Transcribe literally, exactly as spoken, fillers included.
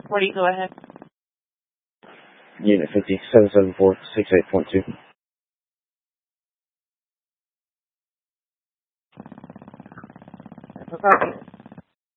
forty, go ahead. Unit fifty, seven seven four, six eight point two. Copy.